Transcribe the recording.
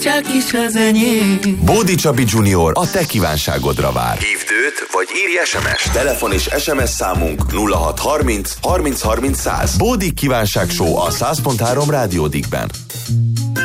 csak is az enyém. Bódi Csabi Junior a te kívánságodra vár. Hívd őt, vagy írj SMS-t. Telefon és SMS számunk 0630 30 30 100. Bódi kívánság show a 100.3 Rádiódikben.